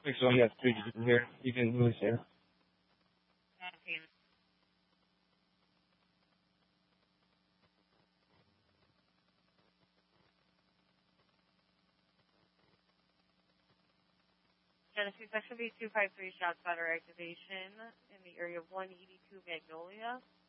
So yes, please, you can hear. You can really hear. Genesis, that should be 253 ShotSpotter activation in the area of 182 Magnolia.